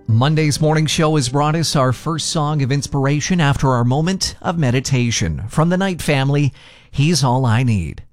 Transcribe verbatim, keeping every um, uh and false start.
Monday's morning show has brought us our first song of inspiration after our moment of meditation. From the Knight family, He's All I Need.